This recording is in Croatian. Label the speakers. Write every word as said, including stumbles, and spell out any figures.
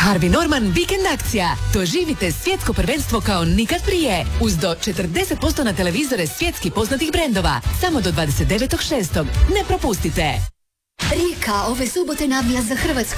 Speaker 1: Harvey Norman vikend akcija. Doživite svjetsko prvenstvo kao nikad prije. Uz do četrdeset posto na televizore svjetski poznatih brendova. Samo do dvadeset devetog šestog Ne propustite.
Speaker 2: Rijeka ove subote navija za Hrvatsku.